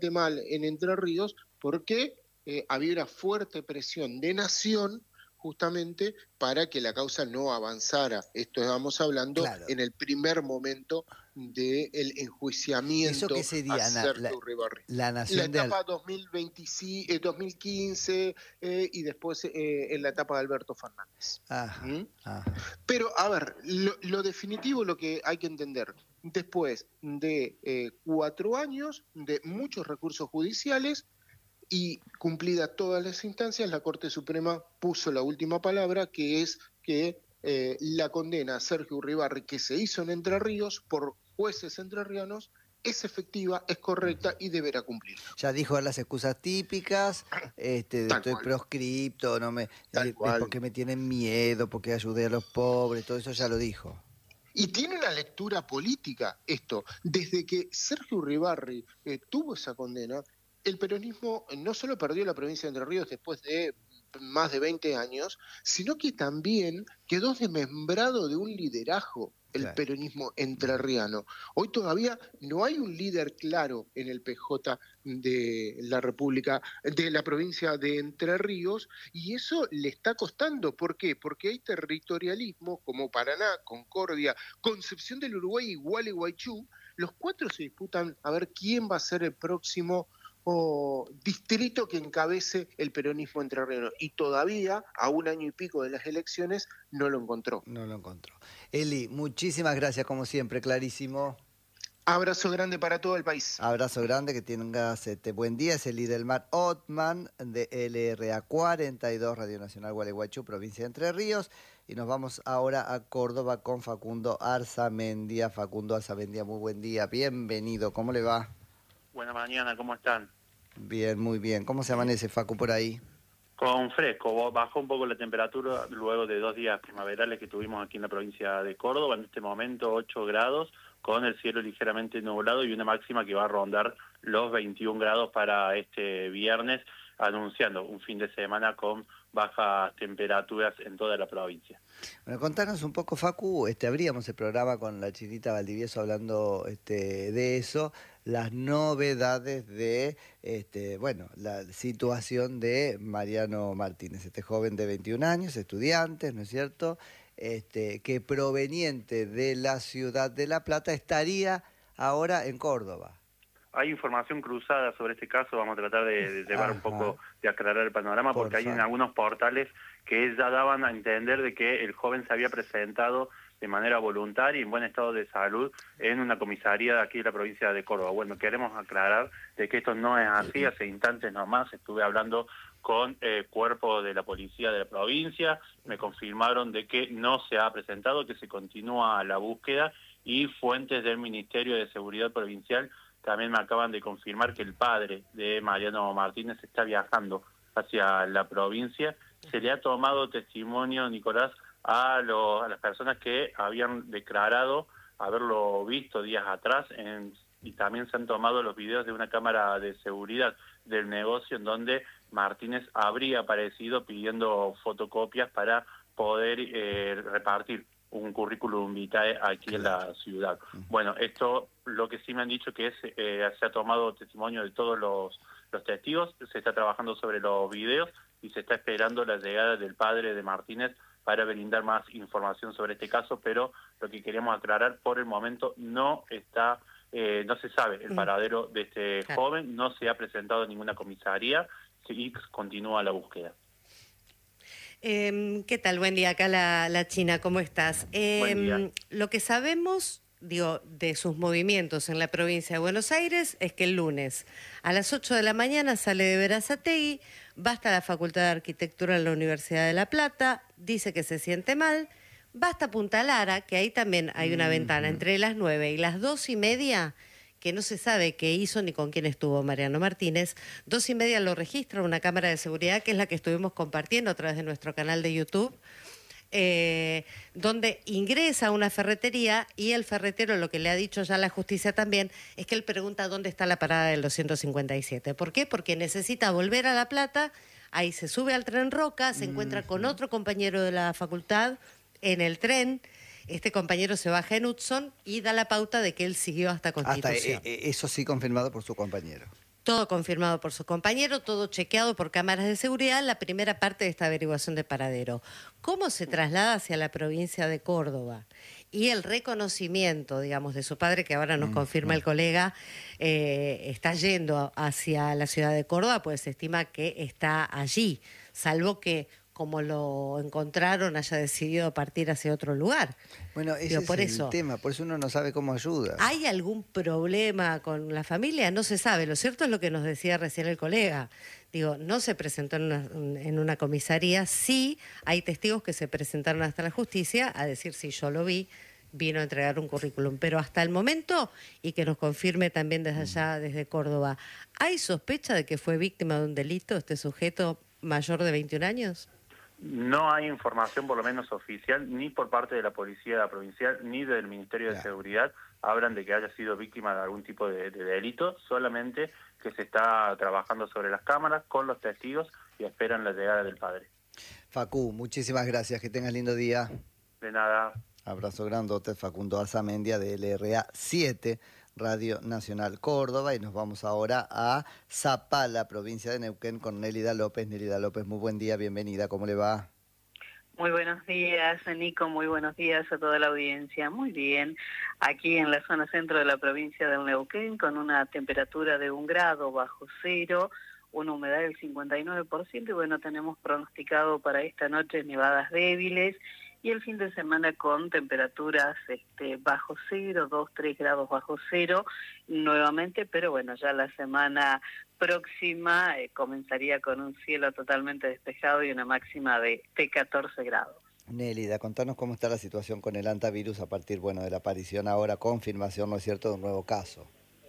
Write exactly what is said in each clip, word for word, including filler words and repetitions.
mal en Entre Ríos porque eh, había una fuerte presión de Nación justamente para que la causa no avanzara. Esto estamos hablando Claro. en el primer momento del ¿Eso enjuiciamiento qué a sería, Ana? La, Sergio Uribarri. la La nación de... Al- etapa dos mil veinticinco, eh, dos mil quince eh, y después eh, en la etapa de Alberto Fernández. Ajá, ¿Mm? ajá. Pero, a ver, lo, lo definitivo, lo que hay que entender, después de eh, cuatro años de muchos recursos judiciales y cumplidas todas las instancias, la Corte Suprema puso la última palabra, que es que eh, la condena a Sergio Uribarri, que se hizo en Entre Ríos por jueces entrerrianos, es efectiva, es correcta y deberá cumplirla. Ya dijo las excusas típicas, este, de Tal estoy cual, proscripto, no me, tal de, de cual. porque me tienen miedo, porque ayudé a los pobres, todo eso ya lo dijo. Y tiene una lectura política esto. Desde que Sergio Uribarri eh, tuvo esa condena, el peronismo no solo perdió la provincia de Entre Ríos después de más de veinte años, sino que también quedó desmembrado de un liderazgo el Claro. peronismo entrerriano. Hoy todavía no hay un líder claro en el P J de la República, de la provincia de Entre Ríos, y eso le está costando. ¿Por qué? Porque hay territorialismo como Paraná, Concordia, Concepción del Uruguay y Gualeguaychú. Los cuatro se disputan a ver quién va a ser el próximo o distrito que encabece el peronismo entrerriano, y todavía, a un año y pico de las elecciones, no lo encontró. No lo encontró. Eli, muchísimas gracias, como siempre, clarísimo. Abrazo grande para todo el país. Abrazo grande, que tengas este buen día. Es Eli Delmar Ottman de L R A cuarenta y dos, Radio Nacional Gualeguaychú, provincia de Entre Ríos. Y nos vamos ahora a Córdoba con Facundo Arzamendia. Facundo Arzamendia, muy buen día, bienvenido. ¿Cómo le va? Buena mañana, ¿cómo están? Bien, muy bien. ¿Cómo se amanece, Facu, por ahí? Con fresco, bajó un poco la temperatura luego de dos días primaverales que tuvimos aquí en la provincia de Córdoba. En este momento ocho grados, con el cielo ligeramente nublado y una máxima que va a rondar los veintiún grados para este viernes, anunciando un fin de semana con bajas temperaturas en toda la provincia. Bueno, contanos un poco, Facu, este, abríamos el programa con la Chinita Valdivieso hablando este, de eso, las novedades de, este, bueno, la situación de Mariano Martínez, este joven de veintiún años, estudiante, ¿no es cierto?, este, que proveniente de la ciudad de La Plata estaría ahora en Córdoba. Hay información cruzada sobre este caso, vamos a tratar de, de llevar Ajá. un poco, de aclarar el panorama, porque hay en algunos portales que ya daban a entender de que el joven se había presentado de manera voluntaria y en buen estado de salud en una comisaría de aquí de la provincia de Córdoba. Bueno, queremos aclarar de que esto no es así. Hace instantes nomás estuve hablando con eh, cuerpo de la policía de la provincia, me confirmaron de que no se ha presentado, que se continúa la búsqueda, y fuentes del Ministerio de Seguridad Provincial también me acaban de confirmar que el padre de Mariano Martínez está viajando hacia la provincia. Se le ha tomado testimonio, Nicolás, a, lo, a las personas que habían declarado haberlo visto días atrás, en, y también se han tomado los videos de una cámara de seguridad del negocio en donde Martínez habría aparecido pidiendo fotocopias para poder eh, repartir un currículum vitae aquí en la ciudad. Bueno, esto lo que sí me han dicho que es eh, se ha tomado testimonio de todos los, los testigos, se está trabajando sobre los videos y se está esperando la llegada del padre de Martínez para brindar más información sobre este caso, pero lo que queremos aclarar, por el momento no está, eh, no se sabe el paradero de este Claro. joven, no se ha presentado en ninguna comisaría y continúa la búsqueda. Eh, ¿Qué tal? Buen día, acá la, la China, ¿cómo estás? Eh, Buen día. Lo que sabemos, digo, de sus movimientos en la provincia de Buenos Aires es que el lunes a las ocho de la mañana sale de Berazategui, va hasta la Facultad de Arquitectura de la Universidad de La Plata, dice que se siente mal, va hasta Punta Lara, que ahí también hay una Mm-hmm. ventana entre las nueve y las dos y media, que no se sabe qué hizo ni con quién estuvo Mariano Martínez. Dos y media lo registra una cámara de seguridad, que es la que estuvimos compartiendo a través de nuestro canal de YouTube, eh, donde ingresa a una ferretería y el ferretero, lo que le ha dicho ya la justicia también, es que él pregunta dónde está la parada del doscientos cincuenta y siete. ¿Por qué? Porque necesita volver a La Plata, ahí se sube al tren Roca, se encuentra con otro compañero de la facultad en el tren. Este compañero se baja en Hudson y da la pauta de que él siguió hasta Constitución. Hasta eh, eh, eso sí confirmado por su compañero. Todo confirmado por su compañero, todo chequeado por cámaras de seguridad, la primera parte de esta averiguación de paradero. ¿Cómo se traslada hacia la provincia de Córdoba? Y el reconocimiento, digamos, de su padre, que ahora nos confirma el colega, eh, está yendo hacia la ciudad de Córdoba, pues se estima que está allí, salvo que, como lo encontraron, haya decidido partir hacia otro lugar. Bueno, ese Digo, es por el eso, tema, por eso uno no sabe cómo ayuda. ¿hay algún problema con la familia? No se sabe. Lo cierto es lo que nos decía recién el colega. Digo, no se presentó en una, en una comisaría. Sí hay testigos que se presentaron hasta la justicia a decir, sí, yo lo vi, vino a entregar un currículum. Pero hasta el momento, y que nos confirme también desde allá, desde Córdoba, ¿hay sospecha de que fue víctima de un delito este sujeto mayor de veintiún años? No hay información, por lo menos oficial, ni por parte de la Policía Provincial, ni del Ministerio de Claro. Seguridad, hablan de que haya sido víctima de algún tipo de, de delito, solamente que se está trabajando sobre las cámaras con los testigos y esperan la llegada del padre. Facu, muchísimas gracias, que tengas lindo día. De nada. Abrazo grandote, Facundo Arzamendia de L R A siete, Radio Nacional Córdoba, y nos vamos ahora a Zapala, provincia de Neuquén, con Nélida López. Nélida López, muy buen día, bienvenida, ¿cómo le va? Muy buenos días, Nico, muy buenos días a toda la audiencia. Muy bien, aquí en la zona centro de la provincia de Neuquén, con una temperatura de un grado bajo cero, una humedad del cincuenta y nueve por ciento, y bueno, tenemos pronosticado para esta noche nevadas débiles, y el fin de semana con temperaturas este, bajo cero, dos, tres grados bajo cero nuevamente, pero bueno, ya la semana próxima eh, comenzaría con un cielo totalmente despejado y una máxima de, de catorce grados. Nélida, contanos cómo está la situación con el hantavirus a partir, bueno, de la aparición ahora, confirmación, ¿no es cierto?, de un nuevo caso.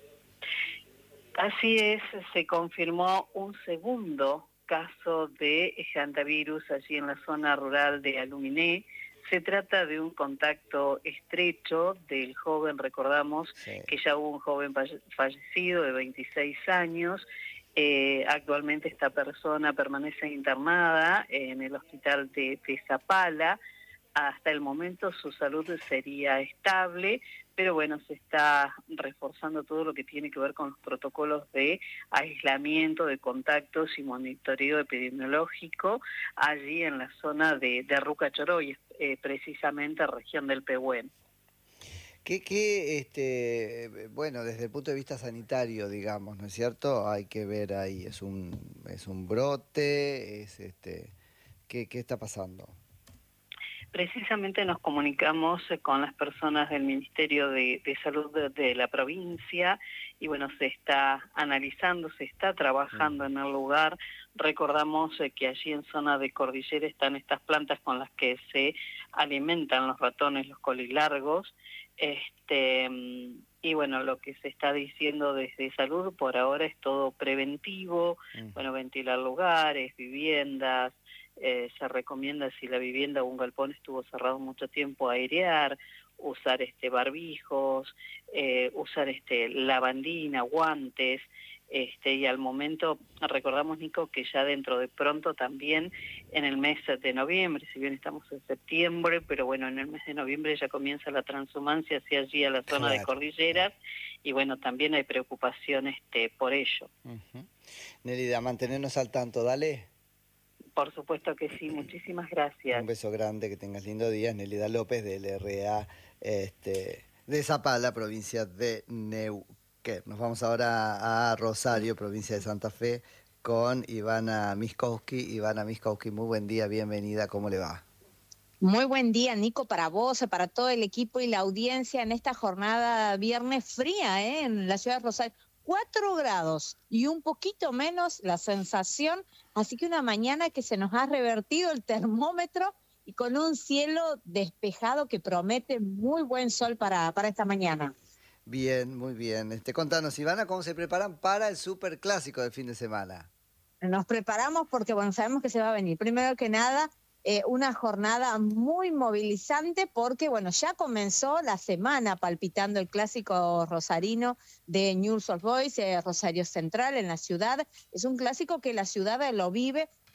Así es, se confirmó un segundo caso de hantavirus allí en la zona rural de Aluminé. Se trata de un contacto estrecho del joven, recordamos sí. que ya hubo un joven fallecido de veintiséis años. Eh, actualmente esta persona permanece internada en el hospital de, de Zapala. Hasta el momento su salud sería estable, pero bueno, se está reforzando todo lo que tiene que ver con los protocolos de aislamiento de contactos y monitoreo epidemiológico allí en la zona de, de Ruca Choroy, eh, precisamente región del Pehuen. ¿Qué, qué, este, bueno, desde el punto de vista sanitario, digamos, ¿no es cierto? Hay que ver ahí, es un, es un brote, es este, ¿qué, qué está pasando? Precisamente nos comunicamos con las personas del Ministerio de, de Salud de, de la provincia y bueno, se está analizando, se está trabajando en el lugar. Recordamos eh, que allí en zona de cordillera están estas plantas con las que se alimentan los ratones, los colilargos. Este, y bueno, lo que se está diciendo desde salud por ahora es todo preventivo, uh-huh. bueno, ventilar lugares, viviendas. Eh, se recomienda, si la vivienda o un galpón estuvo cerrado mucho tiempo, airear, usar este barbijos, eh, usar este lavandina, guantes, este y al momento recordamos, Nico, que ya dentro de pronto también en el mes de noviembre, si bien estamos en septiembre, pero bueno, en el mes de noviembre ya comienza la transhumancia hacia allí a la zona claro. de cordilleras, y bueno, también hay preocupación este por ello. Uh-huh. Nélida, mantenernos al tanto, dale. Por supuesto que sí, muchísimas gracias. Un beso grande, que tengas lindo día. Nélida López de L R A este, de Zapala, provincia de Neuquén. Nos vamos ahora a Rosario, provincia de Santa Fe, con Ivana Miskowski. Ivana Miskowski, muy buen día, bienvenida, ¿cómo le va? Muy buen día, Nico, para vos, para todo el equipo y la audiencia en esta jornada viernes fría, ¿eh? En la ciudad de Rosario. Cuatro grados y un poquito menos la sensación, así que una mañana que se nos ha revertido el termómetro y con un cielo despejado que promete muy buen sol para, para esta mañana. Bien, muy bien. Este, contanos, Ivana, ¿cómo se preparan para el superclásico del fin de semana? Nos preparamos porque, bueno, sabemos que se va a venir. Primero que nada, Eh, una jornada muy movilizante porque, bueno, ya comenzó la semana palpitando el clásico rosarino de Newell's Old Boys, eh, Rosario Central en la ciudad. Es un clásico que la ciudad lo vive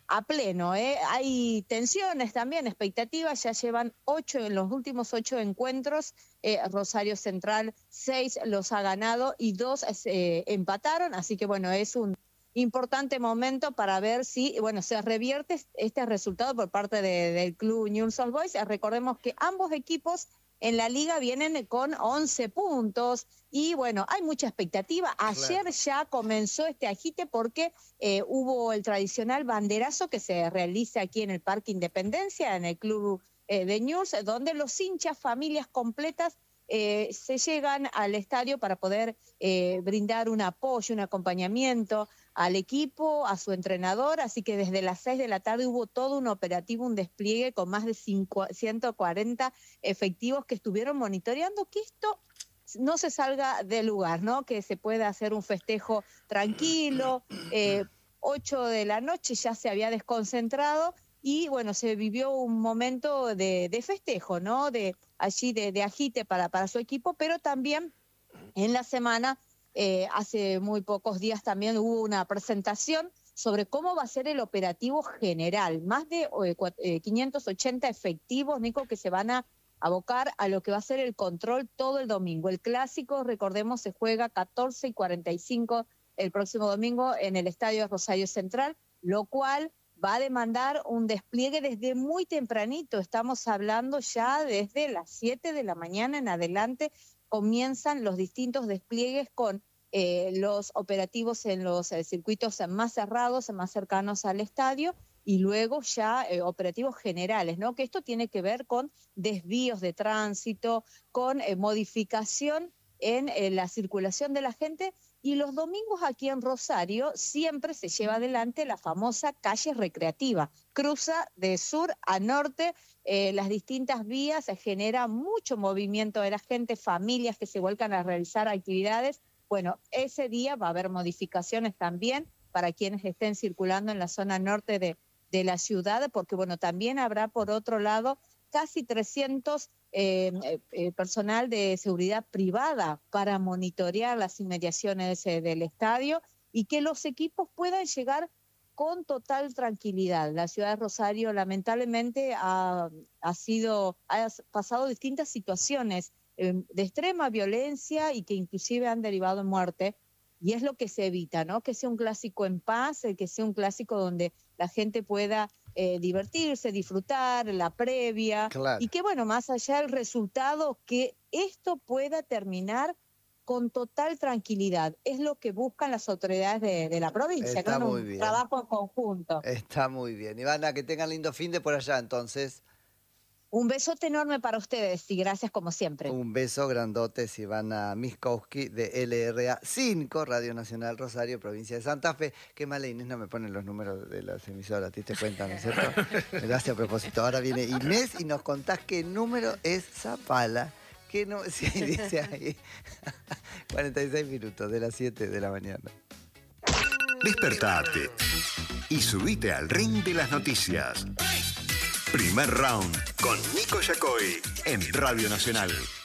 a pleno, ¿eh? Hay tensiones también, expectativas, ya llevan ocho en los últimos ocho encuentros, eh, Rosario Central seis los ha ganado y dos eh, empataron, así que bueno, es un importante momento para ver si, bueno, se revierte este resultado por parte de, del club Newell's Old Boys. Recordemos que ambos equipos en la liga vienen con once puntos y bueno, hay mucha expectativa. Ayer claro. ya comenzó este agite porque eh, hubo el tradicional banderazo que se realiza aquí en el Parque Independencia, en el club eh, de Newell's, donde los hinchas, familias completas, eh, se llegan al estadio para poder eh, brindar un apoyo, un acompañamiento al equipo, a su entrenador, así que desde las seis de la tarde hubo todo un operativo, un despliegue con más de ciento cuarenta efectivos que estuvieron monitoreando que esto no se salga del lugar, ¿no? Que se pueda hacer un festejo tranquilo, eh, ocho de la noche ya se había desconcentrado y bueno, se vivió un momento de, de festejo, ¿no? De allí de, de agite para, para su equipo, pero también en la semana Eh, hace muy pocos días también hubo una presentación sobre cómo va a ser el operativo general. Más de eh, quinientos ochenta efectivos, Nico, que se van a abocar a lo que va a ser el control todo el domingo. El clásico, recordemos, se juega catorce y cuarenta y cinco el próximo domingo en el estadio de Rosario Central, lo cual va a demandar un despliegue desde muy tempranito. Estamos hablando ya desde las siete de la mañana en adelante. Comienzan los distintos despliegues con eh, los operativos en los eh, circuitos más cerrados, más cercanos al estadio, y luego ya eh, operativos generales, ¿no? Que esto tiene que ver con desvíos de tránsito, con eh, modificación en eh, la circulación de la gente, y los domingos aquí en Rosario siempre se lleva adelante la famosa calle recreativa. Cruza de sur a norte eh, las distintas vías, se genera mucho movimiento de la gente, familias que se vuelcan a realizar actividades. Bueno, ese día va a haber modificaciones también para quienes estén circulando en la zona norte de, de la ciudad, porque bueno, también habrá por otro lado casi trescientos eh, eh, personal de seguridad privada para monitorear las inmediaciones eh, del estadio y que los equipos puedan llegar con total tranquilidad. La ciudad de Rosario lamentablemente ha, ha, sido, ha pasado distintas situaciones eh, de extrema violencia y que inclusive han derivado en muerte, y es lo que se evita, ¿no? Que sea un clásico en paz, que sea un clásico donde la gente pueda eh, divertirse, disfrutar, la previa, claro. Y que bueno, más allá del resultado, que esto pueda terminar con total tranquilidad. Es lo que buscan las autoridades de, de la provincia, Está ¿no? muy Un bien. trabajo en conjunto. Está muy bien. Ivana, que tengan lindo fin de por allá, entonces. Un besote enorme para ustedes y gracias como siempre. Un beso grandote, Ivana Miskowski de L R A cinco, Radio Nacional Rosario, provincia de Santa Fe. Qué mala Inés no me pone los números de las emisoras, ¿te diste cuenta, no es cierto? Gracias a propósito. Ahora viene Inés y nos contás qué número es Zapala. ¿Qué no? Sí, dice ahí. cuarenta y seis minutos de las siete de la mañana. Despertate y subite al ring de las noticias. Primer round con Nico Yacoy en Radio Nacional.